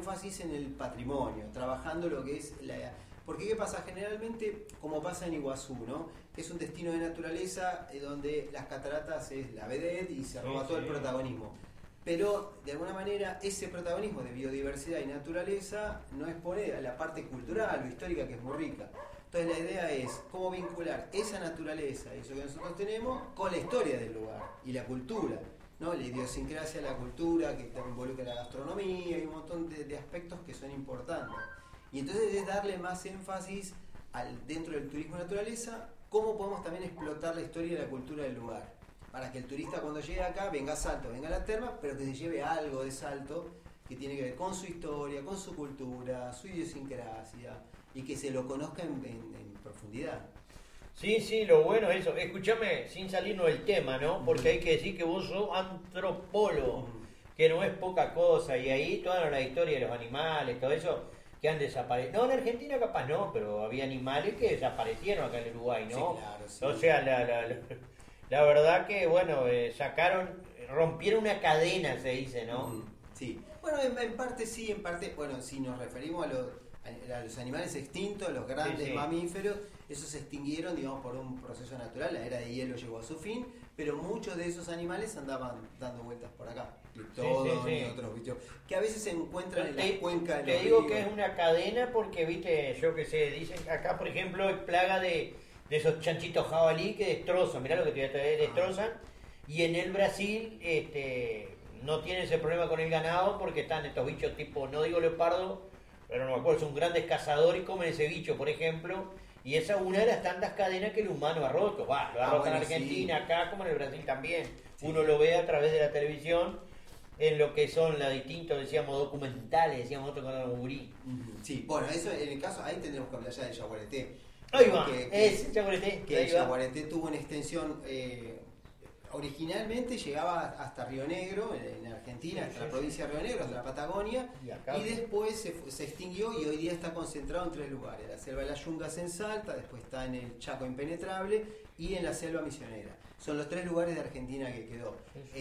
énfasis en el patrimonio, trabajando lo que es la... Porque ¿qué pasa? Generalmente, como pasa en Iguazú, ¿no? Es un destino de naturaleza donde las cataratas es la vedette y se roba todo el protagonismo. Pero, de alguna manera, ese protagonismo de biodiversidad y naturaleza no expone a la parte cultural o histórica, que es muy rica. Entonces la idea es cómo vincular esa naturaleza y eso que nosotros tenemos con la historia del lugar y la cultura, ¿no? La idiosincrasia, la cultura, que también involucra la gastronomía y un montón de aspectos que son importantes. Y entonces es darle más énfasis dentro del turismo de naturaleza, cómo podemos también explotar la historia y la cultura del lugar, para que el turista cuando llegue acá venga a Salto, venga a la terma, pero que se lleve algo de Salto que tiene que ver con su historia, con su cultura, su idiosincrasia, y que se lo conozca en profundidad. Sí, lo bueno es eso. Escúchame, sin salirnos del tema, ¿no? Porque hay que decir que vos sos antropólogo, que no es poca cosa, y ahí toda la historia de los animales, todo eso, que han desaparecido. No, en Argentina capaz no, pero había animales que desaparecieron acá en Uruguay, ¿no? Sí, claro, sí. O sea, la verdad que, bueno, rompieron una cadena, se dice, ¿no? Sí. Bueno, en parte sí, en parte, bueno, si nos referimos a los animales extintos, los grandes mamíferos, esos se extinguieron, digamos, por un proceso natural, la era de hielo llegó a su fin, pero muchos de esos animales andaban dando vueltas por acá, Plectodon y otros bichos, que a veces se encuentran en la cuenca de los ríos. Te digo ríos. Que es una cadena porque, viste, yo que sé, dicen acá, por ejemplo, hay plaga de esos chanchitos jabalí que destrozan, mirá lo que te voy a traer, destrozan, y en el Brasil, no tienen ese problema con el ganado porque están estos bichos tipo, no digo leopardo, pero no me acuerdo, son grandes cazadores y comen ese bicho, por ejemplo, y esa es una de las tantas cadenas que el humano ha roto. Lo ha roto en Argentina, acá como en el Brasil también. Sí. Uno lo ve a través de la televisión en lo que son los distintos, decíamos, documentales, decíamos otro con el gurí. Sí, bueno, eso en el caso, ahí tendremos que hablar ya del yaguareté. Ahí va, es yaguareté. Que el yaguareté tuvo una extensión... originalmente llegaba hasta Río Negro, en Argentina, hasta la provincia de Río Negro, hasta la Patagonia, y después se extinguió y hoy día está concentrado en 3 lugares: la selva de las Yungas en Salta, después está en el Chaco Impenetrable y en la selva misionera. Son los 3 lugares de Argentina que quedó.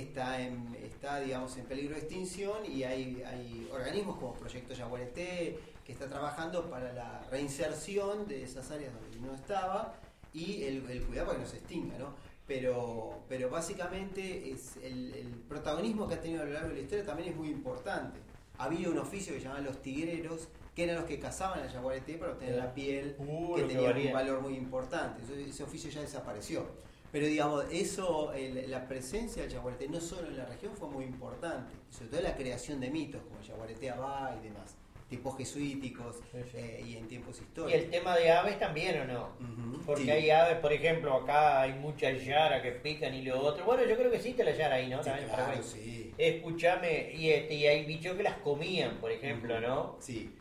Está digamos, en peligro de extinción y hay organismos como Proyecto Yaguareté que está trabajando para la reinserción de esas áreas donde no estaba y el cuidado para que no se extinga, ¿no? Pero básicamente es el protagonismo que ha tenido a lo largo de la historia también es muy importante. Había un oficio que llamaban los tigreros, que eran los que cazaban al yaguareté para obtener la piel, que tenía un valor muy importante. Ese oficio ya desapareció. Pero digamos, la presencia del yaguareté no solo en la región fue muy importante, sobre todo la creación de mitos como el yaguareté Abá y demás, tipos jesuíticos y en tiempos históricos. Y el tema de aves también, ¿o no? Porque hay aves, por ejemplo, acá hay muchas yaras que pican y lo otro. Bueno, yo creo que existe la yara ahí, ¿no? Sí, también claro, sí. Escúchame, y hay bichos que las comían, por ejemplo, ¿no? Sí.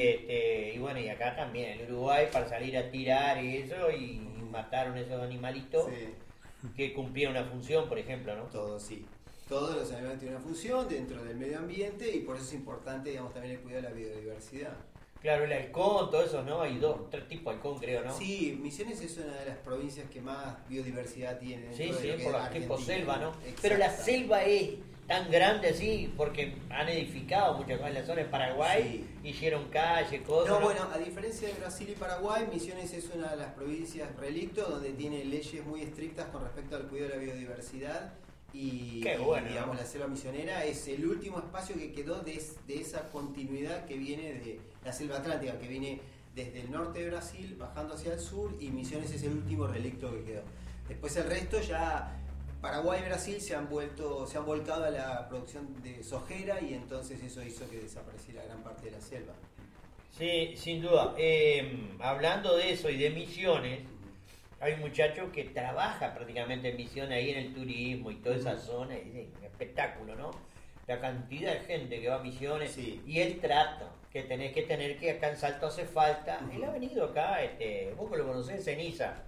Y bueno, y acá también, en Uruguay, para salir a tirar y eso, y mataron esos animalitos que cumplían una función, por ejemplo, ¿no? Todo, sí. Todos los animales tienen una función dentro del medio ambiente y por eso es importante, digamos, también el cuidado de la biodiversidad. Claro, el halcón, todo eso, ¿no? Hay 3 tipos de halcón, creo, ¿no? Sí, Misiones es una de las provincias que más biodiversidad tiene. Sí, por la tipo selva, ¿no? Pero la selva es tan grande así porque han edificado muchas cosas en la zona de Paraguay, hicieron calles, cosas. No, bueno, a diferencia de Brasil y Paraguay, Misiones es una de las provincias relicto donde tiene leyes muy estrictas con respecto al cuidado de la biodiversidad. Y digamos, la selva misionera es el último espacio que quedó de esa continuidad que viene de la selva atlántica, que viene desde el norte de Brasil bajando hacia el sur, y Misiones es el último relicto que quedó. Después el resto ya, Paraguay y Brasil se han volcado a la producción de sojera y entonces eso hizo que desapareciera gran parte de la selva. Sí, sin duda. Hablando de eso y de Misiones, hay un muchacho que trabaja prácticamente en Misiones ahí en el turismo y toda esa zona, es un espectáculo, ¿no? La cantidad de gente que va a Misiones y el trato que tenés que tener, que acá en Salto hace falta. Él ha venido acá, vos que lo conocés, Ceniza,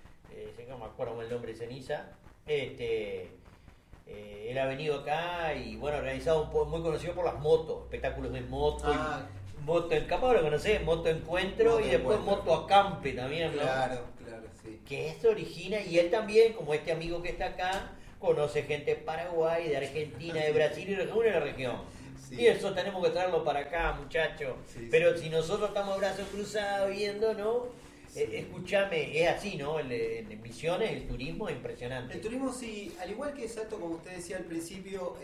no me acuerdo el nombre de Ceniza, él ha venido acá y bueno, organizado muy conocido por las motos, espectáculos de moto. Moto en capaz lo conocés, moto encuentro y después moto acampe también, ¿no? Claro, que esto origina, y él también, como este amigo que está acá, conoce gente de Paraguay, de Argentina, de Brasil y reúne la región. Sí. Y eso tenemos que traerlo para acá, muchachos. Sí, Pero sí. si nosotros estamos brazos cruzados viendo, ¿no? Sí. Escúchame, es así, ¿no? En Misiones el turismo es impresionante. El turismo sí, al igual que Salto, como usted decía al principio,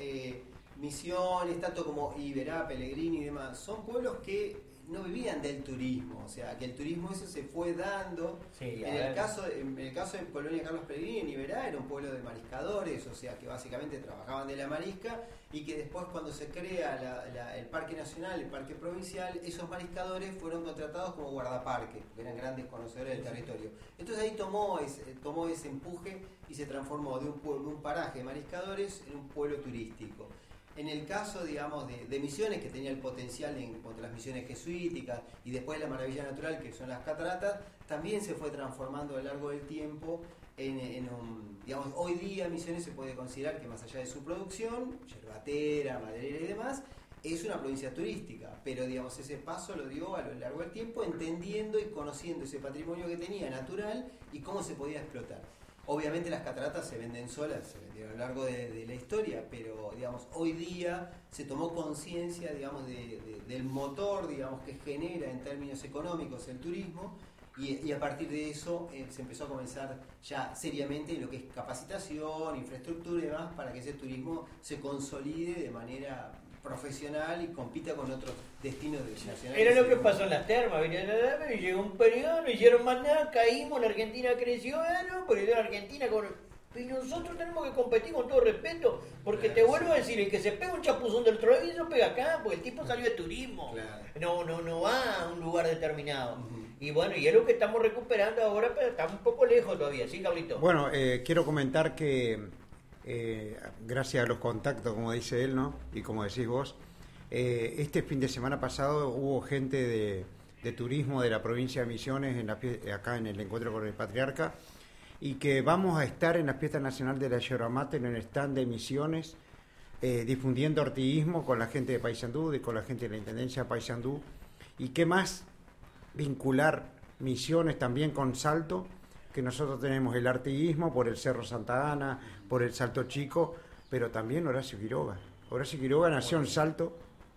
Misiones, tanto como Iberá, Pellegrini y demás, son pueblos que no vivían del turismo, o sea, que el turismo eso se fue dando. Sí, En el caso de Colonia Carlos Pellegrini, en Iberá era un pueblo de mariscadores, o sea, que básicamente trabajaban de la marisca y que después cuando se crea el Parque Nacional, el Parque Provincial, esos mariscadores fueron contratados como guardaparques, porque eran grandes conocedores del territorio. Entonces ahí tomó ese empuje y se transformó de un paraje de mariscadores en un pueblo turístico. En el caso, digamos, de Misiones, que tenía el potencial en cuanto a las misiones jesuíticas y después la maravilla natural, que son las cataratas, también se fue transformando a lo largo del tiempo en un... Digamos, hoy día Misiones se puede considerar que más allá de su producción, yerbatera, maderera y demás, es una provincia turística, pero digamos ese paso lo dio a lo largo del tiempo, entendiendo y conociendo ese patrimonio que tenía natural y cómo se podía explotar. Obviamente las cataratas se venden solas, se vendieron a lo largo de la historia, pero digamos hoy día se tomó conciencia, digamos, del motor, digamos, que genera en términos económicos el turismo, y a partir de eso se empezó a comenzar ya seriamente en lo que es capacitación, infraestructura y demás, para que ese turismo se consolide de manera profesional y compita con otros destinos nacionales. Era lo que pasó en las termas, y llegó un periodo, no hicieron más nada, caímos, la Argentina creció, pero la Argentina y nosotros tenemos que competir con todo respeto, porque te vuelvo a decir, el que se pega un chapuzón del televisor pega acá, porque el tipo salió de turismo, no va a un lugar determinado. Y bueno, y es lo que estamos recuperando ahora, pero estamos un poco lejos todavía, ¿sí, Carlito? Bueno, quiero comentar que gracias a los contactos, como dice él, ¿no? Y como decís vos, este fin de semana pasado hubo gente de turismo de la provincia de Misiones acá en el encuentro con el Patriarca, y que vamos a estar en la fiesta nacional de la yerba mate en el stand de Misiones, difundiendo ortiguismo con la gente de Paysandú, con la gente de la Intendencia de Paysandú, y qué más vincular Misiones también con Salto, que nosotros tenemos el artiguismo por el Cerro Santa Ana, por el Salto Chico, pero también Horacio Quiroga. Horacio Quiroga nació en Salto,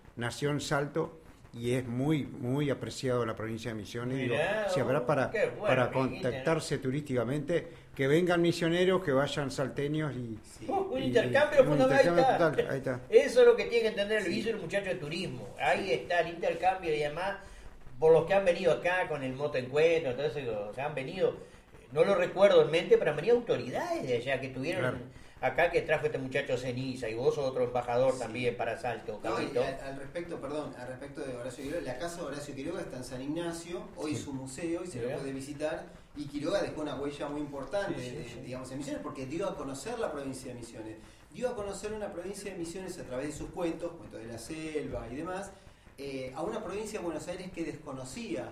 y es muy, muy apreciado en la provincia de Misiones. Digo, si habrá para contactarse turísticamente, que vengan misioneros, que vayan salteños y... un intercambio fundamental. Total, ahí está. Eso es lo que tiene que entender el viso y el muchacho de turismo. Ahí está el intercambio y además, por los que han venido acá con el motoencuentro, todo eso, o sea, han venido, no lo recuerdo en mente, pero han venido autoridades de allá que tuvieron... Claro. Acá que trajo este muchacho Ceniza, y vos sos otro embajador también para Salto, Carlito. Al respecto de Horacio Quiroga, la casa de Horacio Quiroga está en San Ignacio, hoy es un museo y se lo puede visitar, y Quiroga dejó una huella muy importante, digamos, en Misiones, porque dio a conocer la provincia de Misiones, dio a conocer una provincia de Misiones a través de sus cuentos de la selva y demás, a una provincia de Buenos Aires que desconocía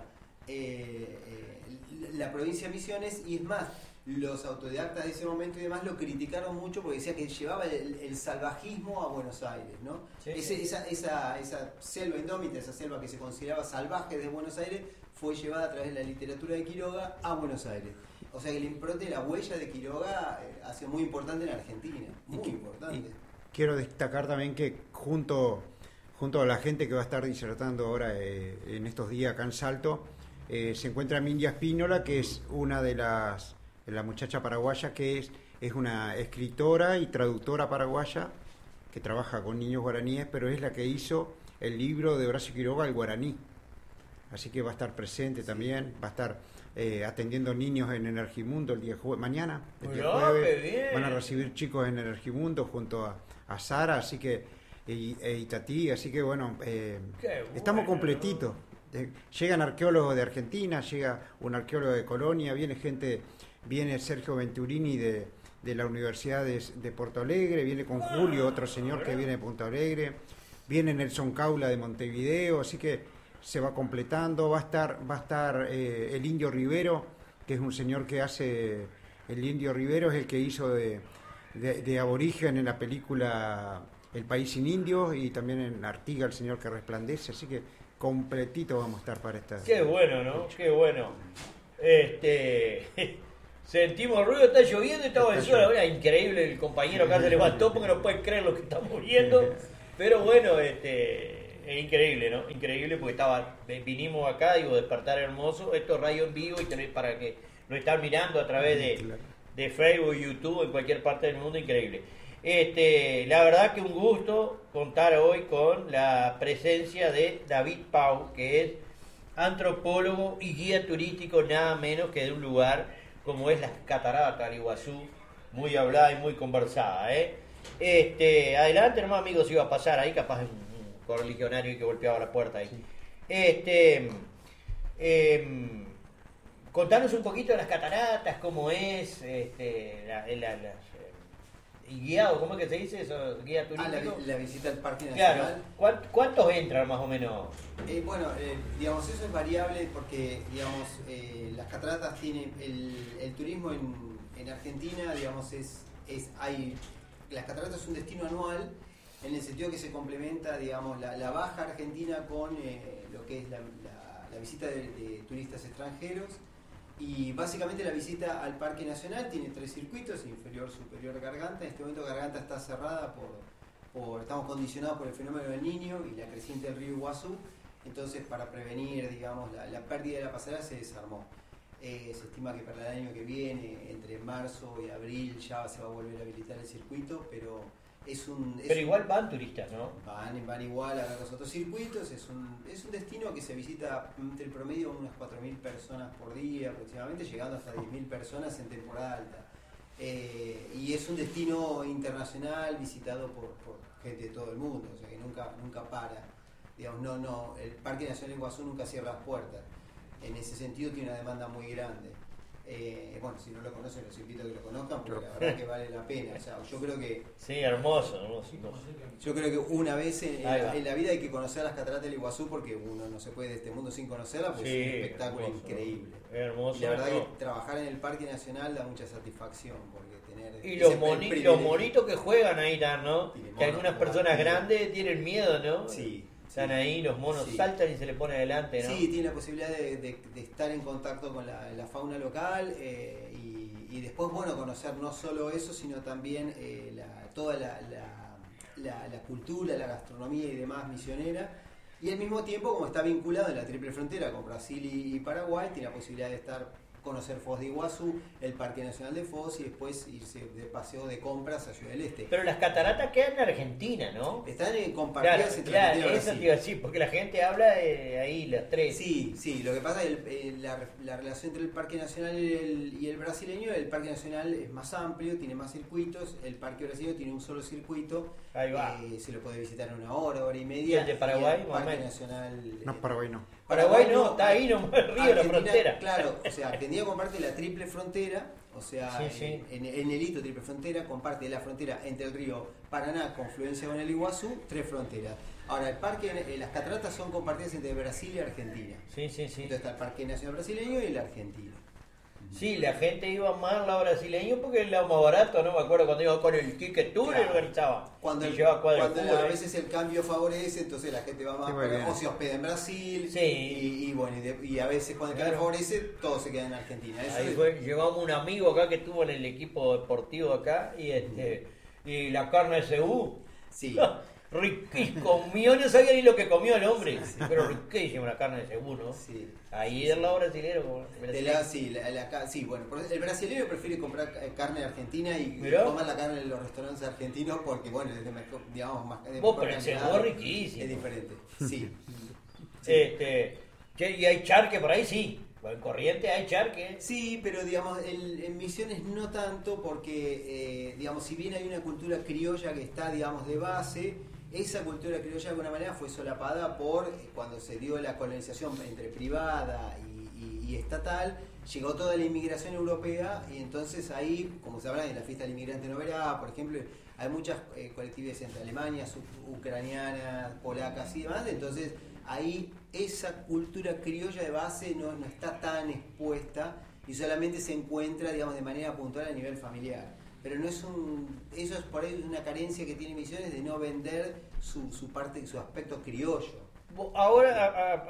la provincia de Misiones, y es más, los autodidactas de ese momento y demás lo criticaron mucho porque decía que llevaba el salvajismo a Buenos Aires, ¿no? Esa selva indómita, esa selva que se consideraba salvaje de Buenos Aires, fue llevada a través de la literatura de Quiroga a Buenos Aires. O sea que el impronte, la huella de Quiroga ha sido muy importante en Argentina, muy importante. Y quiero destacar también que junto a la gente que va a estar disertando ahora en estos días acá en Salto, se encuentra Mindia Espínola, que es una de la muchacha paraguaya, que es una escritora y traductora paraguaya que trabaja con niños guaraníes, pero es la que hizo el libro de Horacio Quiroga, el guaraní. Así que va a estar presente también, va a estar atendiendo niños en Energimundo el día mañana, el día jueves. Van a recibir chicos en Energimundo junto a Sara, así que y Tati, así que bueno, estamos completitos. Llegan arqueólogos de Argentina, llega un arqueólogo de Colonia, viene Sergio Venturini de la Universidad de Porto Alegre, viene con Julio, otro señor que viene de Porto Alegre, viene Nelson Caula de Montevideo, así que se va completando. Va a estar el Indio Rivero, que es un señor que hace, el Indio Rivero es el que hizo de aborigen en la película El País sin Indios, y también en Artigas el señor que resplandece, así que completito vamos a estar para esta. Qué bueno, ¿no? Qué bueno. Sentimos ruido, está lloviendo y estaba el sol. Ahora increíble, el compañero acá se levantó porque no puede creer lo que estamos viendo. Pero bueno, es increíble, ¿no? Increíble porque vinimos acá, digo, Despertar Hermoso, esto es radio en vivo y tenés para que lo están mirando a través de Facebook, YouTube, en cualquier parte del mundo, increíble. La verdad que un gusto contar hoy con la presencia de David Pau, que es antropólogo y guía turístico nada menos que de un lugar como es las Cataratas del Iguazú, muy hablada y muy conversada, adelante nomás, amigos, iba a pasar ahí, capaz de un correligionario que golpeaba la puerta ahí. Contanos un poquito de las cataratas, cómo es, y guiado, ¿cómo es que se dice eso? Guía turístico. La visita al Parque Nacional. Claro. ¿Cuántos entran más o menos? Digamos, eso es variable porque, digamos, las cataratas tienen el turismo en Argentina, digamos, las cataratas es un destino anual en el sentido que se complementa, digamos, la baja argentina con lo que es la visita de turistas extranjeros. Y básicamente la visita al Parque Nacional tiene 3 circuitos: inferior, superior, Garganta. En este momento Garganta está cerrada estamos condicionados por el fenómeno del Niño y la creciente del río Iguazú. Entonces, para prevenir, digamos, la pérdida de la pasarela, se desarmó. Se estima que para el año que viene, entre marzo y abril, ya se va a volver a habilitar el circuito, pero igual van turistas, ¿no? Van igual a ver los otros circuitos. Es un destino que se visita entre el promedio unas 4.000 personas por día aproximadamente, llegando hasta 10.000 personas en temporada alta. Y es un destino internacional visitado por gente de todo el mundo, o sea que nunca para. Digamos, el Parque Nacional Iguazú nunca cierra las puertas. En ese sentido tiene una demanda muy grande. Si no lo conocen, los invito a que lo conozcan, porque la verdad que vale la pena. O sea, yo creo que... Sí, hermoso. Yo creo que una vez en la vida hay que conocer las cataratas del Iguazú, porque uno no se puede de este mundo sin conocerlas, porque es un espectáculo increíble. Hermoso. Y la verdad que trabajar en el Parque Nacional da mucha satisfacción, porque tener... Y los monitos que juegan ahí, ¿no? Que algunas personas grandes tienen miedo, ¿no? Sí. Están ahí, los monos saltan y se le pone adelante, ¿no? Sí, tiene la posibilidad de estar en contacto con la fauna local y después, conocer no solo eso, sino también toda la cultura, la gastronomía y demás misionera. Y al mismo tiempo, como está vinculado en la triple frontera con Brasil y Paraguay, tiene la posibilidad de conocer Foz de Iguazú, el Parque Nacional de Foz, y después irse de paseo de compras a Ciudad del Este. Pero las cataratas quedan en Argentina, ¿no? Están compartidas entre Argentina y Brasil. Eso te iba a decir, porque la gente habla de ahí, las tres. Sí, lo que pasa es que la relación entre el Parque Nacional y el brasileño: el Parque Nacional es más amplio, tiene más circuitos, el Parque brasileño tiene un solo circuito. Ahí va. Se lo puede visitar en una hora y media. ¿Y el de Paraguay? El Parque Nacional... No, Paraguay no. Paraguay no, está ahí nomás, el río, la frontera. Claro, o sea, Argentina comparte la triple frontera, o sea, sí. En el hito triple frontera, comparte la frontera entre el río Paraná, confluencia con el Iguazú, 3 fronteras. Ahora, las cataratas son compartidas entre Brasil y Argentina. Sí. Entonces está el Parque Nacional Brasileño y el argentino. Sí, la gente iba más al lado brasileño porque es el lado más barato, ¿no? Me acuerdo cuando iba con el Ticket Tour, claro. Organizaba. Cuando a veces el cambio favorece, entonces la gente va más, o se hospeda en Brasil, y a veces cuando el cambio favorece, todo se queda en Argentina. Llevamos un amigo acá que estuvo en el equipo deportivo acá, y la carne de Cebú. Sí. Riquísimo, no sabía ni lo que comió el hombre, pero riquísimo la carne de Cebú, ¿no? Sí. Ahí del lado brasilero. El brasileño prefiere comprar carne argentina y tomar la carne en los restaurantes argentinos porque, es de mejor, digamos, más de pero el Cebú es riquísimo. Es diferente, sí. ¿Y hay charque por ahí? Sí. En Corrientes hay charque. Sí, pero digamos, en Misiones no tanto porque, digamos, si bien hay una cultura criolla que está, digamos, de base, esa cultura criolla de alguna manera fue solapada por cuando se dio la colonización entre privada y estatal, llegó toda la inmigración europea y entonces ahí, como se habla de la fiesta del inmigrante no verá, por ejemplo, hay muchas colectividades entre alemanas, ucranianas, polacas y demás, entonces ahí esa cultura criolla de base no está tan expuesta y solamente se encuentra, digamos, de manera puntual a nivel familiar. Pero eso es por ahí una carencia que tiene Misiones de no vender su parte, su aspecto criollo. Ahora,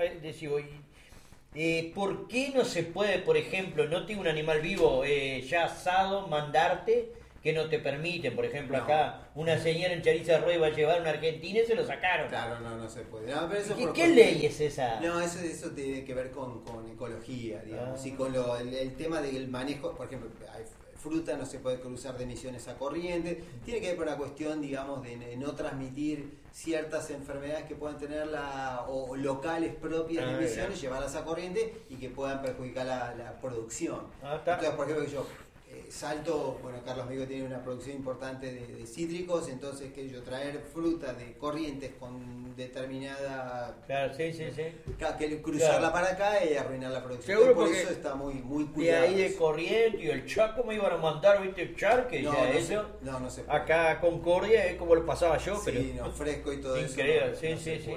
¿por qué no se puede, por ejemplo, no tengo un animal vivo ya asado, mandarte que no te permiten. Por ejemplo, acá una señora en Chariza Roy va a llevar a un argentino y se lo sacaron. Claro, no se puede. No, pero eso ¿Qué ley es esa? No, eso tiene que ver con ecología, digamos, y con el tema del manejo. Por ejemplo, hay fruta no se puede cruzar de emisiones a corriente. Tiene que ver con la cuestión, digamos, de no transmitir ciertas enfermedades que puedan tener o locales propias de emisiones, llevarlas a corriente y que puedan perjudicar la producción. Entonces, por ejemplo, yo Salto, bueno, Carlos Migo tiene una producción importante de cítricos, entonces que yo traer fruta de corrientes con determinada... Claro, sí. Que cruzarla para acá y arruinar la producción. Seguro, por eso está muy cuidado. De ahí de corriente y el Chaco me iban a mandar, ¿viste? El Charque, no se puede. Acá a Concordia es como lo pasaba yo, sí, pero... fresco y todo increíble, eso. Sí.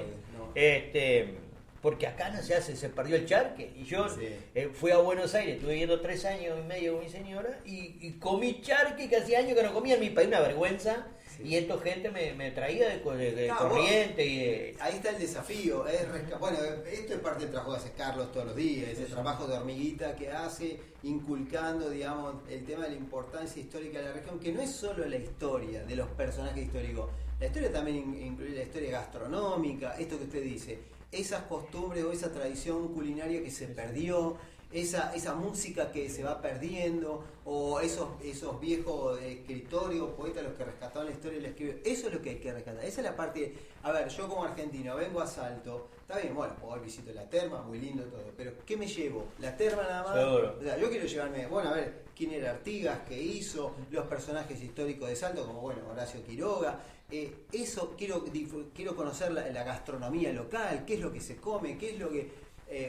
Porque acá no se hace, se perdió el charque. Y yo fui a Buenos Aires, estuve viviendo 3 años y medio con mi señora y comí charque que hacía años que no comía en mi país, una vergüenza. Sí. Y esto gente me traía de corriente. Ahí está el desafío. Bueno, esto es parte del trabajo que hace Carlos todos los días, ese trabajo de hormiguita que hace, inculcando, digamos, el tema de la importancia histórica de la región, que no es solo la historia de los personajes históricos. La historia también incluye la historia gastronómica, esto que usted dice. Esas costumbres o esa tradición culinaria que se perdió, esa música que se va perdiendo, o esos viejos escritorios, poetas, los que rescataban la historia y la escribieron. Eso es lo que hay que rescatar. Esa es la parte. A ver, yo como argentino vengo a Salto, está bien, bueno, puedo visito la terma, muy lindo todo, pero ¿qué me llevo? ¿La terma nada más? Seguro. O sea, yo quiero llevarme, bueno, a ver, quién era Artigas, qué hizo, los personajes históricos de Salto, como bueno, Horacio Quiroga. Eso quiero conocer la gastronomía local, qué es lo que se come, qué es lo que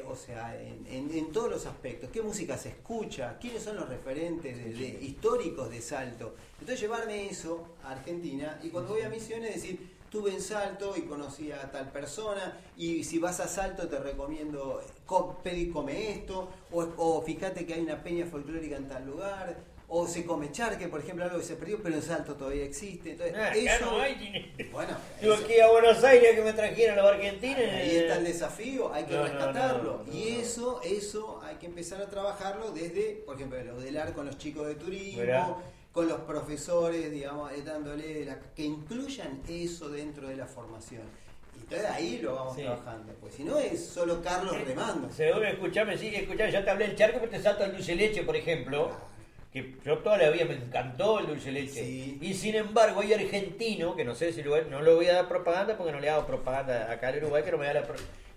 en todos los aspectos, qué música se escucha, quiénes son los referentes históricos de Salto. Entonces llevarme eso a Argentina y cuando voy a Misiones decir, estuve en Salto y conocí a tal persona y si vas a Salto te recomiendo come esto o fíjate que hay una peña folclórica en tal lugar. O se come charque, por ejemplo, algo que se perdió, pero en Salto todavía existe. Entonces, eso no hay. Bueno, tuve que ir a Buenos Aires que me trajeron los argentinos. Ahí está el desafío, hay que rescatarlo. Y eso hay que empezar a trabajarlo desde, por ejemplo, el Audelar con los chicos de turismo, con los profesores, digamos, dándole que incluyan eso dentro de la formación. Y entonces ahí lo vamos trabajando, pues si no es solo Carlos remando. Seguro, escuchame, ya te hablé del charque, pero te salta el dulce leche, por ejemplo. Claro. Que yo toda la vida me encantó el dulce leche. Sí. Y sin embargo hay argentinos, que no sé si no le voy a dar propaganda porque no le hago propaganda acá en Uruguay, que no me da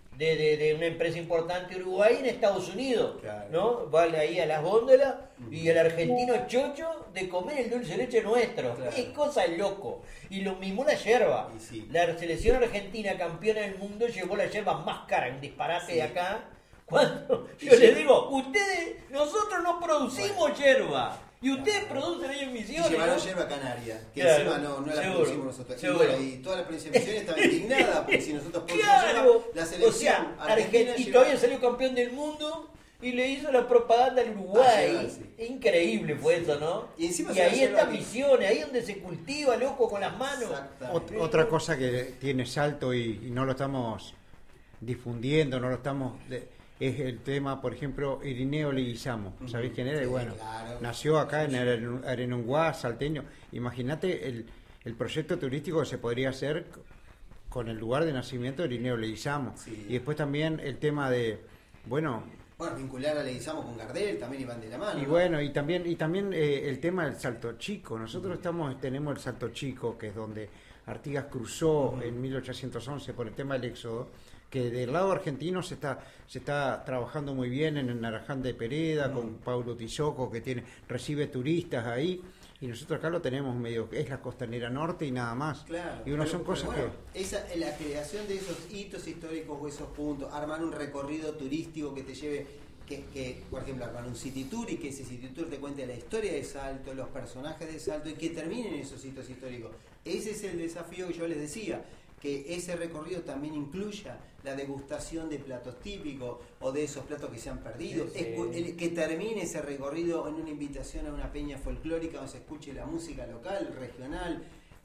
de una empresa importante de Uruguay en Estados Unidos, claro. ¿No? Vale ahí a las góndolas y el argentino chocho de comer el dulce leche nuestro. Claro. Es cosa de loco. Y lo mismo la yerba. Sí. La selección argentina campeona del mundo llevó la yerba más cara, un disparate de acá. Cuando yo les digo, nosotros no producimos yerba y ustedes producen ahí en Misiones. Y llevaron yerba canaria, que encima no la producimos nosotros. Y toda la provincia de Misiones estaba indignada porque si nosotros producimos yerba, la selección argentina y todavía salió campeón del mundo y le hizo la propaganda al Uruguay. Increíble fue eso, ¿no? Y ahí está Misiones, ahí donde se cultiva, loco, con las manos. Otra cosa que tiene Salto y no lo estamos difundiendo, no lo estamos... es el tema, por ejemplo, Irineo Leguizamo. ¿Sabéis quién era? Sí, bueno, claro. Nació acá en Arenonguá, salteño. Imagínate el proyecto turístico que se podría hacer con el lugar de nacimiento de Irineo Leguizamo. Sí. Y después también el tema de, bueno, vincular a Leguizamo con Gardel también iban de la mano. Y ¿no? bueno, y también el tema del Salto Chico. Nosotros tenemos el Salto Chico, que es donde Artigas cruzó en 1811 por el tema del éxodo, que del lado argentino se está trabajando muy bien en el Naranján de Pereda, con Paulo Tizoco, que recibe turistas ahí, y nosotros acá lo tenemos medio, es la costanera norte y nada más. Claro, y son cosas la creación de esos hitos históricos o esos puntos, armar un recorrido turístico que te lleve, que por ejemplo, armar un city tour y que ese city tour te cuente la historia de Salto, los personajes de Salto y que terminen esos hitos históricos. Ese es el desafío que yo les decía, que ese recorrido también incluya la degustación de platos típicos o de esos platos que se han perdido, que termine ese recorrido en una invitación a una peña folclórica donde se escuche la música local, regional,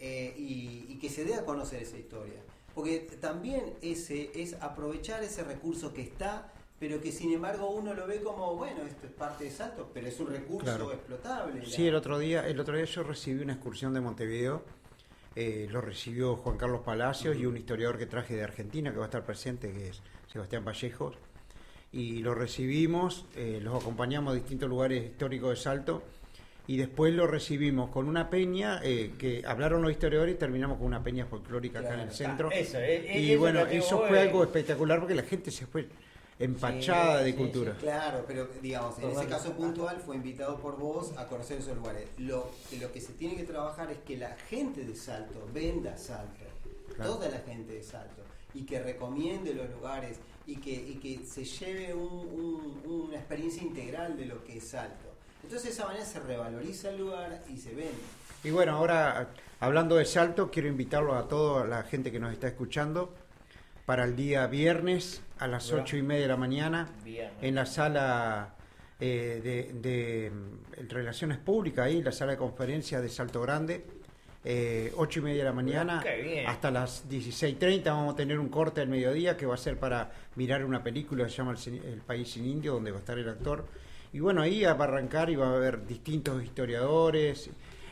y que se dé a conocer esa historia. Porque también es aprovechar ese recurso que está pero que sin embargo uno lo ve como, bueno, esto es parte de Salto, pero es un recurso explotable. Sí, el otro día yo recibí una excursión de Montevideo, lo recibió Juan Carlos Palacios y un historiador que traje de Argentina, que va a estar presente, que es Sebastián Vallejos, y lo recibimos, los acompañamos a distintos lugares históricos de Salto, y después lo recibimos con una peña, que hablaron los historiadores y terminamos con una peña folclórica acá en el centro. Y bueno, eso fue algo espectacular porque la gente se fue empachada de cultura. Sí, claro, pero digamos, en ese caso puntual fue invitado por vos a conocer esos lugares. Lo que se tiene que trabajar es que la gente de Salto venda Salto, toda la gente de Salto, y que recomiende los lugares y que se lleve una experiencia integral de lo que es Salto. Entonces de esa manera se revaloriza el lugar y se vende. Y bueno, ahora hablando de Salto, quiero invitarlo a toda la gente que nos está escuchando para el día viernes a las 8:30 de la mañana en la sala de Relaciones Públicas, ahí la sala de conferencias de Salto Grande, 8:30 de la mañana hasta las 16:30. Vamos a tener un corte al mediodía que va a ser para mirar una película que se llama El País sin Indio, donde va a estar el actor. Y bueno, ahí va a arrancar y va a haber distintos historiadores,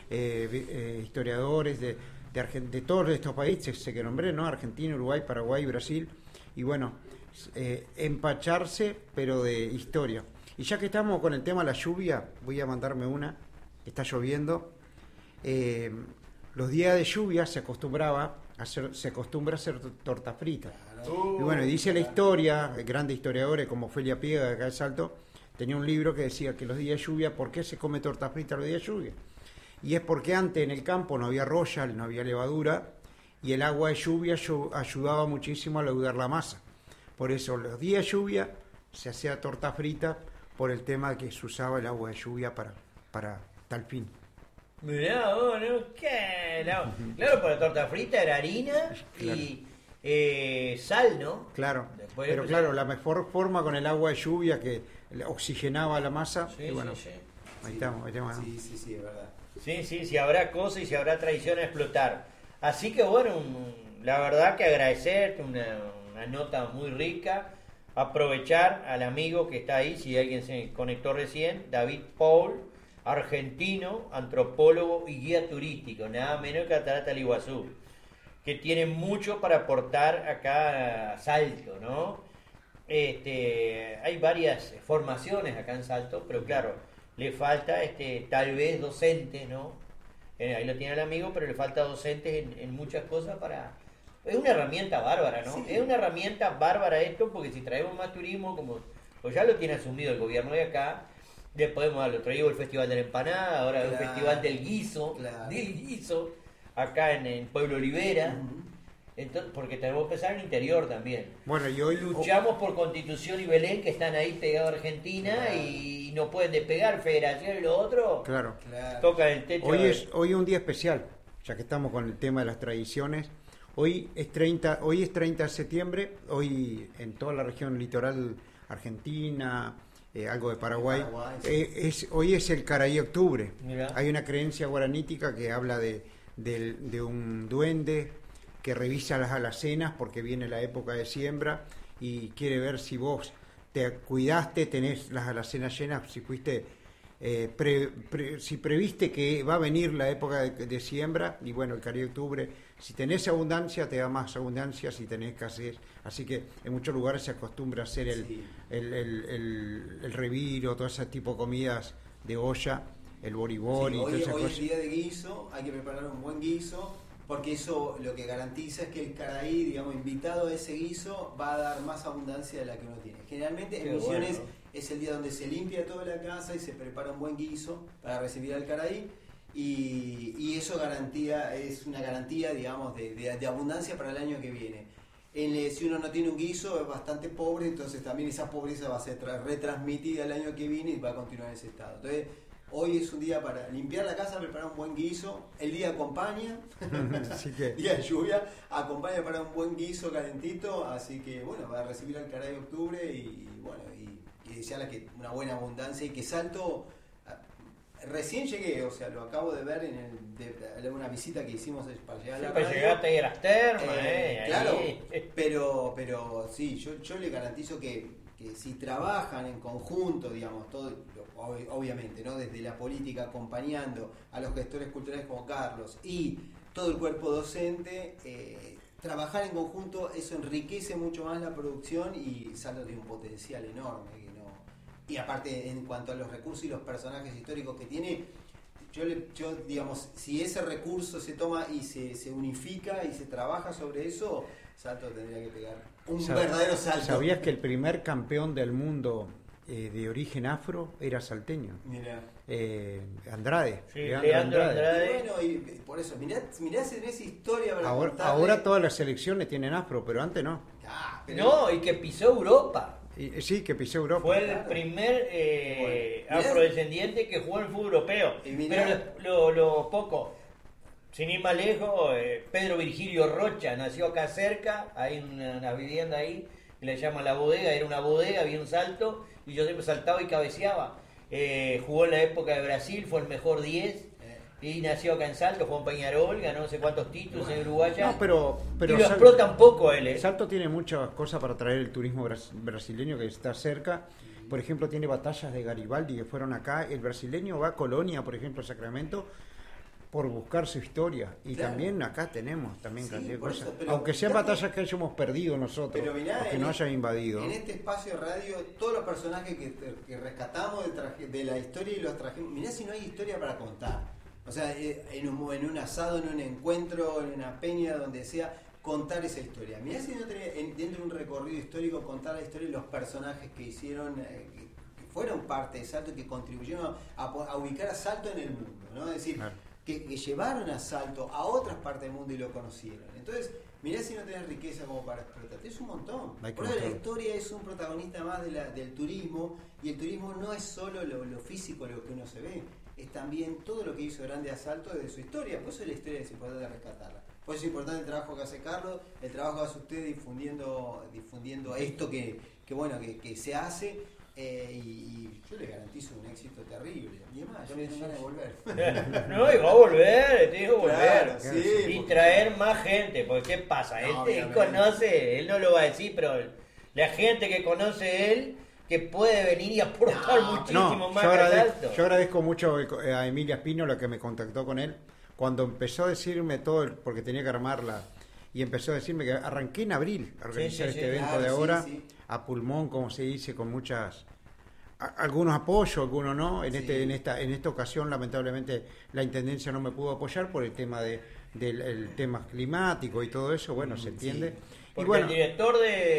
de todos estos países que nombré, ¿no? Argentina, Uruguay, Paraguay, Brasil. Y bueno, empacharse, pero de historia. Y ya que estamos con el tema de la lluvia, voy a mandarme una, está lloviendo. Los días de lluvia se acostumbra a hacer torta frita. Y bueno, dice la historia, grandes historiadores como Ofelia Piega de acá de Salto, tenía un libro que decía que los días de lluvia, ¿por qué se come torta frita los días de lluvia? Y es porque antes en el campo no había royal, no había levadura, y el agua de lluvia ayudaba muchísimo a leudar la masa. Por eso los días de lluvia se hacía torta frita, por el tema de que se usaba el agua de lluvia para tal fin. Mirá vos, ¿no? ¿Qué? No. Claro, para la torta frita era harina y sal, ¿no? Claro, pero claro, la mejor forma con el agua de lluvia que oxigenaba la masa, y bueno, ahí estamos. Sí, es verdad. Sí, habrá cosas y si habrá tradición a explotar. Así que bueno, la verdad que agradecerte, una nota muy rica, aprovechar al amigo que está ahí, si alguien se conectó recién, David Paul, argentino, antropólogo y guía turístico, nada menos que Catarata del Iguazú, que tiene mucho para aportar acá a Salto, ¿no? Hay varias formaciones acá en Salto, pero claro, le falta tal vez docentes, ¿no? Ahí lo tiene el amigo, pero le falta docentes en muchas cosas para... Es una herramienta bárbara, ¿no? Sí. Es una herramienta bárbara esto, porque si traemos más turismo, como pues ya lo tiene asumido el gobierno de acá, le podemos darlo. Traigo el Festival de la Empanada, ahora el Festival del Guiso, acá en Pueblo Olivera. Entonces, porque tenemos que pensar en el interior también. Bueno, y hoy luchamos por Constitución y Belén, que están ahí pegados a Argentina, y no pueden despegar. Federación y lo otro tocan el techo. Hoy es un día especial, ya que estamos con el tema de las tradiciones. Hoy es 30 de septiembre, hoy en toda la región litoral argentina, algo de Paraguay, hoy es el Caraí Octubre. Mirá. Hay una creencia guaranítica que habla de un duende que revisa las alacenas porque viene la época de siembra y quiere ver si vos te cuidaste, tenés las alacenas llenas, si fuiste si previste que va a venir la época de siembra. Y bueno, el Caraí Octubre, si tenés abundancia te da más abundancia, si tenés escasez, así que en muchos lugares se acostumbra a hacer el reviro, todo ese tipo de comidas de olla, el boribori, hoy es día de guiso, hay que preparar un buen guiso, porque eso lo que garantiza es que el caraí, digamos, invitado a ese guiso, va a dar más abundancia de la que uno tiene. Generalmente en Misiones es el día donde se limpia toda la casa y se prepara un buen guiso para recibir al caraí, y eso es una garantía, digamos, de abundancia para el año que viene. Si uno no tiene un guiso es bastante pobre, entonces también esa pobreza va a ser retransmitida el año que viene y va a continuar en ese estado. Entonces hoy es un día para limpiar la casa, preparar un buen guiso. El día acompaña, día de lluvia, acompaña para un buen guiso calentito. Así que bueno, va a recibir al Caraí Octubre y desearle que una buena abundancia y que Salto. Recién llegué, o sea, lo acabo de ver en una visita que hicimos para llegar a la radio. Llegaste ahí a las termas, claro, pero sí, yo le garantizo que que si trabajan en conjunto, digamos, todo, obviamente, ¿no? Desde la política acompañando a los gestores culturales como Carlos y todo el cuerpo docente, trabajar en conjunto, eso enriquece mucho más la producción y Salto tiene un potencial enorme. Y aparte, en cuanto a los recursos y los personajes históricos que tiene, yo digamos, si ese recurso se toma y se unifica y se trabaja sobre eso, Salto tendría que pegar un verdadero salto. ¿Sabías que el primer campeón del mundo de origen afro era salteño? Mirá. Andrade. Sí, Leandro Andrade. Y bueno, y por eso, mirá si tenés historia para contarle. Ahora todas las selecciones tienen afro, pero antes no. No, y que pisó Europa. Sí, que pisó Europa. Fue el primer afrodescendiente que jugó en el fútbol europeo. Pero lo poco, sin ir más lejos, Pedro Virgilio Rocha nació acá cerca, hay una vivienda ahí, que le llaman La Bodega, era una bodega, había un salto, y yo siempre saltaba y cabeceaba. Jugó en la época de Brasil, fue el mejor 10, y nació acá en Salto, jugó en Peñarol, ganó no sé cuántos títulos en Uruguaya. No, pero y lo explota un poco él. Salto tiene muchas cosas para traer el turismo brasileño que está cerca. Por ejemplo, tiene batallas de Garibaldi que fueron acá. El brasileño va a Colonia, por ejemplo, a Sacramento, por buscar su historia. Y claro, también acá tenemos también cantidad de cosas. Aunque sean batallas que hayamos perdido nosotros, o que no hayan invadido. En este espacio de radio, todos los personajes que rescatamos de la historia y los trajimos. Mirá si no hay historia para contar. O sea, en un asado, en un encuentro, en una peña, donde sea, contar esa historia. Mirá si no tenés dentro de un recorrido histórico contar la historia de los personajes que hicieron, que fueron parte de Salto, que contribuyeron a ubicar a Salto en el mundo, ¿no? Es decir, claro, que llevaron a Salto a otras partes del mundo y lo conocieron. Entonces, mirá si no tenés riqueza como para explotar. Es un montón. Por eso la historia es un protagonista más del turismo, y el turismo no es solo lo físico, lo que uno se ve, es también todo lo que hizo grande a Salto desde su historia. Por eso la historia es importante rescatarla. Por eso es importante el trabajo que hace Carlos, el trabajo que hace usted difundiendo esto que se hace, y yo le garantizo un éxito terrible. Y además, yo me tengo ganas de volver. No, y va a volver, te digo volver. Claro, sí, y traer más gente, porque ¿qué pasa? Él conoce, él no lo va a decir, pero la gente que conoce él, que puede venir y aportar muchísimo más que Salto. Yo agradezco mucho a Emilia Espínola, que me contactó con él cuando empezó a decirme todo, porque tenía que armarla, y empezó a decirme que arranqué en abril a organizar este evento de ahora, a pulmón, como se dice, con algunos apoyos, algunos no. En esta ocasión, lamentablemente, la Intendencia no me pudo apoyar por el tema del tema climático y todo eso, bueno, se entiende. Porque y bueno, el director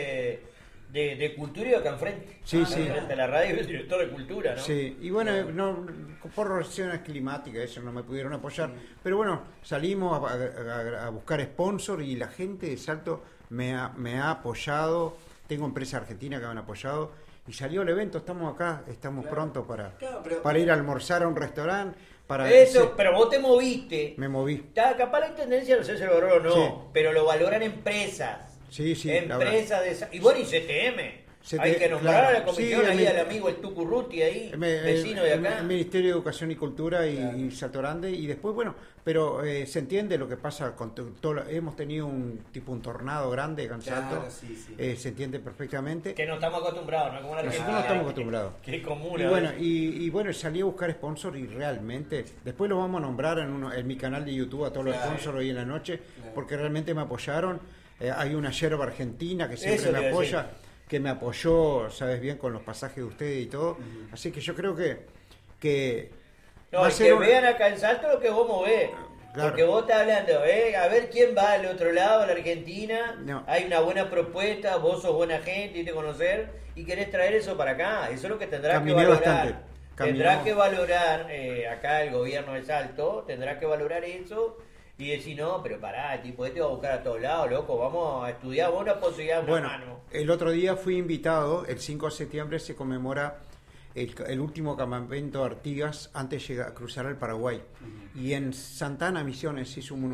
de Cultura iba acá enfrente. Enfrente de la radio, el director de Cultura, ¿no? Sí, y bueno, por razones climáticas eso no me pudieron apoyar. Pero bueno, salimos a buscar sponsor y la gente de Salto me ha apoyado. Tengo empresas argentinas que me han apoyado y salió el evento. Estamos acá, estamos pronto para ir a almorzar a un restaurante. Pero vos te moviste. Me moví. Capaz la Intendencia, no sé si lo valoró o no, pero lo valoran empresas. Sí, Empresas y bueno, y CTM. Hay que nombrar a la comisión, ahí al amigo el Tucu Ruti, ahí, vecino de acá. El Ministerio de Educación y Cultura y Salto Grande, y después, bueno, pero se entiende lo que pasa con todo. Hemos tenido un tornado grande en Salto, se entiende perfectamente. Que no estamos acostumbrados, ¿no? Como la Argentina. No estamos acostumbrados. Qué común. Y bueno, salí a buscar sponsor y realmente, después lo vamos a nombrar en mi canal de YouTube a todos los sponsors hoy en la noche, porque realmente me apoyaron. Hay una yerba argentina que siempre me apoya, que me apoyó, sabes bien, con los pasajes de ustedes y todo. Así que yo creo que no, que vean acá en Salto lo que vos movés. Claro. Porque vos estás hablando, a ver quién va al otro lado, a la Argentina. No. Hay una buena propuesta, vos sos buena gente y te conocer, y querés traer eso para acá. Eso es lo que tendrás que valorar. Tendrás que valorar acá el gobierno de Salto, tendrás que valorar eso. Y decir, no, pero pará, tipo, este va a buscar a todos lados, loco, vamos a estudiar, vos una posibilidad, una mano. El otro día fui invitado, el 5 de septiembre se conmemora el último campamento de Artigas antes de cruzar al Paraguay. Y en Santana, Misiones, se hizo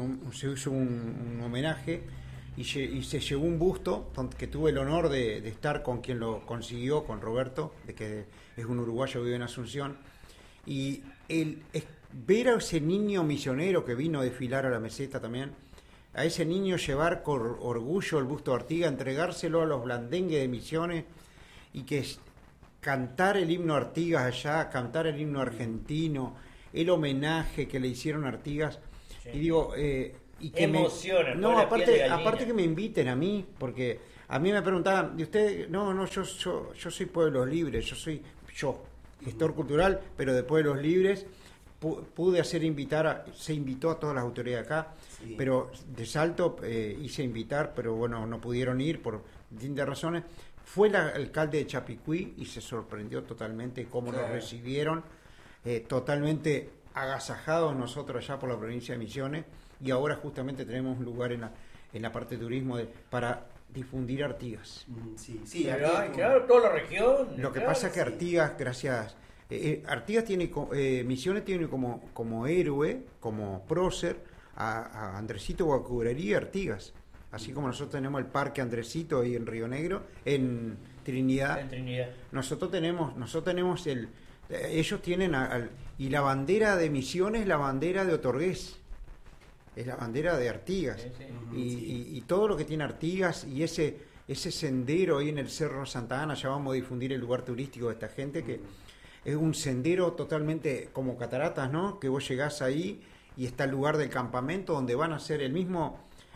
un homenaje y se llevó un busto que tuve el honor de estar con quien lo consiguió, con Roberto, de que es un uruguayo que vive en Asunción. Y ver a ese niño misionero que vino a desfilar a la meseta también, a ese niño llevar con orgullo el busto de Artigas, entregárselo a los blandengues de Misiones y que cantar el himno Artigas allá, cantar el himno argentino, el homenaje que le hicieron a Artigas, y digo, y que emociona, no, aparte que me inviten a mí, porque a mí me preguntaban, ¿y usted? No, yo soy Pueblos Libres, yo, gestor cultural, pero de Pueblos Libres, pude se invitó a todas las autoridades acá, sí. Pero de Salto hice invitar, pero bueno, no pudieron ir por distintas razones. Fue el alcalde de Chapicuí y se sorprendió totalmente cómo lo recibieron, totalmente agasajados nosotros allá por la provincia de Misiones, y ahora justamente tenemos un lugar en la parte de turismo para difundir Artigas. Sí, claro, toda la región. Lo que pasa es que Artigas, gracias... Artigas tiene, Misiones tiene como héroe, como prócer, a Andresito Guacurería Artigas. Así como nosotros tenemos el Parque Andresito ahí en Río Negro, en Trinidad. Nosotros tenemos ellos tienen, y la bandera de Misiones, la bandera de Otorgués. Es la bandera de Artigas. Y todo lo que tiene Artigas y ese sendero ahí en el Cerro Santa Ana, ya vamos a difundir el lugar turístico de esta gente, que es un sendero totalmente como cataratas, ¿no? Que vos llegás ahí y está el lugar del campamento donde van a hacer el mismo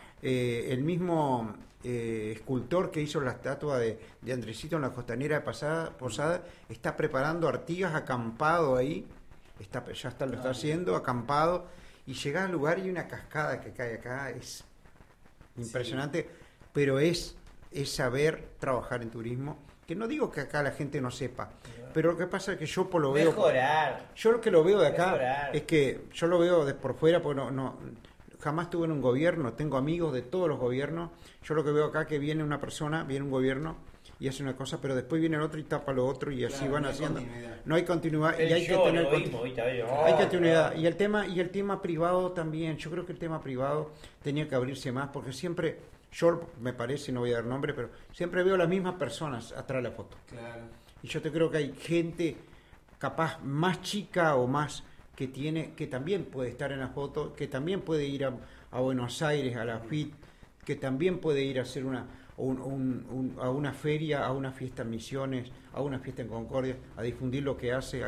escultor que hizo la estatua de Andresito en la costanera de Posada, está preparando Artigas acampado ahí, lo está haciendo acampado, y llega al lugar y hay una cascada que cae acá, es impresionante, pero es saber trabajar en turismo, que no digo que acá la gente no sepa, pero lo que pasa es que yo lo veo... Mejorar. Yo lo que lo veo de acá es que yo lo veo por fuera, porque jamás estuve en un gobierno, tengo amigos de todos los gobiernos, yo lo que veo acá es que viene un gobierno y hace una cosa, pero después viene el otro y tapa lo otro, y así van haciendo. No hay continuidad, y hay que tener continuidad. Y el tema privado también, yo creo que el tema privado tenía que abrirse más, porque siempre, yo me parece, no voy a dar nombre, pero siempre veo las mismas personas atrás de la foto. Claro. Y yo te creo que hay gente capaz más chica o más que también puede estar en la foto, que también puede ir a Buenos Aires, a la FIT, que también puede ir a hacer a una feria, a una fiesta en Misiones, a una fiesta en Concordia, a difundir lo que hace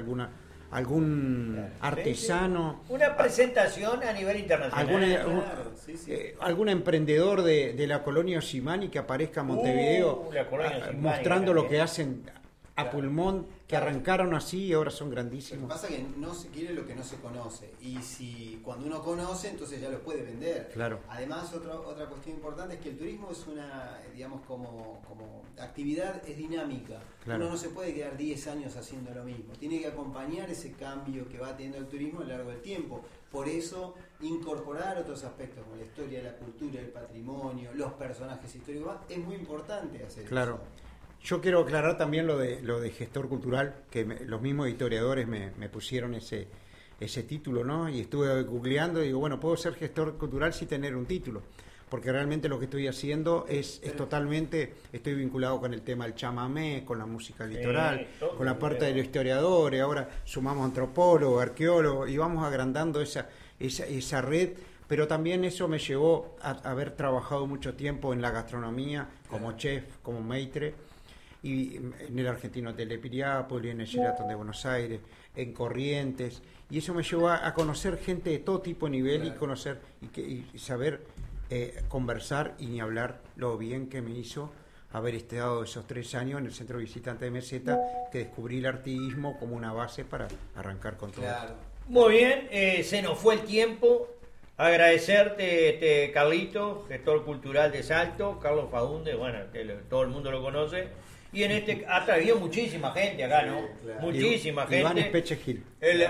algún artesano. Una presentación a nivel internacional. Algún emprendedor de la colonia Osimani que aparezca en Montevideo mostrando lo que hacen a pulmón, que arrancaron así y ahora son grandísimos. Lo que pasa es que no se quiere lo que no se conoce, y si cuando uno conoce, entonces ya lo puede vender. Claro. Además, otra cuestión importante es que el turismo es una, digamos, como actividad, es dinámica. Claro. Uno no se puede quedar 10 años haciendo lo mismo, tiene que acompañar ese cambio que va teniendo el turismo a lo largo del tiempo. Por eso, incorporar otros aspectos como la historia, la cultura, el patrimonio, los personajes históricos, es muy importante hacer claro. eso. Yo quiero aclarar también lo de gestor cultural, que los mismos historiadores me pusieron ese título, ¿no? Y estuve googleando y digo, bueno, puedo ser gestor cultural sin tener un título, porque realmente lo que estoy haciendo es totalmente, estoy vinculado con el tema del chamamé, con la música litoral, con la parte de los historiadores, ahora sumamos antropólogos, arqueólogos, y vamos agrandando esa red. Pero también eso me llevó a haber trabajado mucho tiempo en la gastronomía, como chef, como maitre, y en el Argentino de Piriápolis, en el Sheraton de Buenos Aires, en Corrientes, y eso me llevó a conocer gente de todo tipo de nivel, y conocer y saber conversar, y ni hablar lo bien que me hizo haber estado esos 3 años en el Centro Visitante de Meseta, que descubrí el artiguismo como una base para arrancar con todo. Muy bien, se nos fue el tiempo. Agradecerte, Carlito, gestor cultural de Salto, Carlos Faúndez, bueno, que todo el mundo lo conoce, y ha traído muchísima gente acá, ¿no? Claro. Muchísima gente. Iván Espeche Gil. El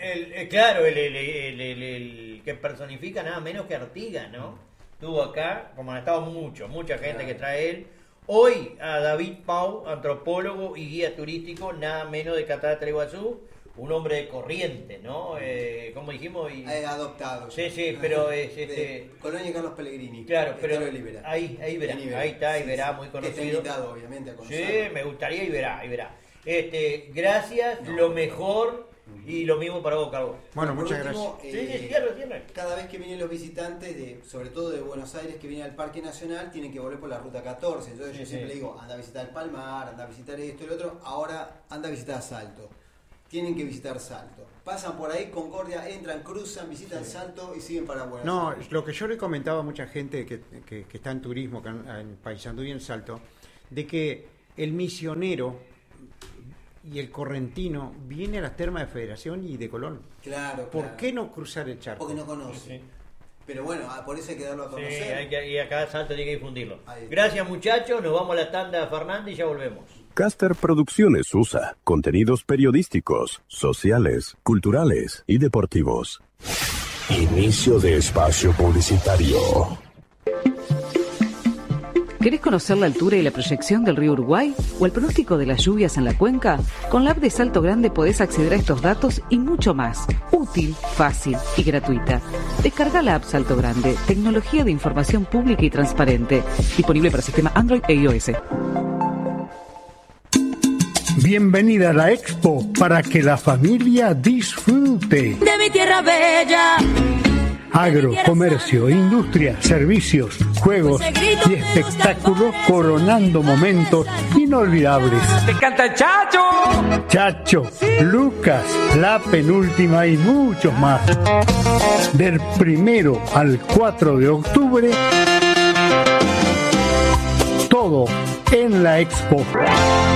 que personifica nada menos que Artigas, ¿no? Estuvo acá, como han estado mucha gente que trae él. Hoy a David Pau, antropólogo y guía turístico, nada menos de Cataratas del Iguazú. Un hombre de Corrientes, ¿no? Como dijimos... adoptado. Sí, pero es... Colonia Carlos Pellegrini. Claro, pero ahí verá, ahí está, y verá, muy conocido. Que está invitado, obviamente, a conocerlo. Sí, me gustaría, y verá. Gracias, lo mejor, Y lo mismo para vos, Carlos. Bueno, Por muchas último, gracias. Sí, cierra. Cada vez que vienen los visitantes, sobre todo de Buenos Aires, que vienen al Parque Nacional, tienen que volver por la Ruta 14. Entonces yo siempre digo, anda a visitar el Palmar, anda a visitar esto y lo otro. Ahora anda a visitar Salto. Tienen que visitar Salto. Pasan por ahí, Concordia, entran, cruzan, visitan Salto y siguen para Buenos Aires. Lo que yo le comentaba a mucha gente que está en turismo, en Paysandú y en Salto, de que el misionero y el correntino viene a las termas de Federación y de Colón. Claro. ¿Por qué no cruzar el charco? Porque no conoce. Pero bueno, por eso hay que darlo a conocer. Sí, y acá Salto tiene que difundirlo. Gracias, muchachos. Nos vamos a la tanda, Fernández, y ya volvemos. Caster Producciones USA. Contenidos periodísticos, sociales, culturales y deportivos. Inicio de espacio publicitario. ¿Querés conocer la altura y la proyección del río Uruguay o el pronóstico de las lluvias en la cuenca? Con la app de Salto Grande podés acceder a estos datos y mucho más. Útil, fácil y gratuita. Descarga la app Salto Grande, tecnología de información pública y transparente. Disponible para sistema Android e iOS. Bienvenida a la Expo para que la familia disfrute. De mi tierra bella. Agro, comercio, industria, servicios, juegos y espectáculos coronando momentos inolvidables. ¡Te canta el Chacho! Chacho, Lucas, La Penúltima y muchos más. Del 1 al 4 de octubre, todo en la Expo.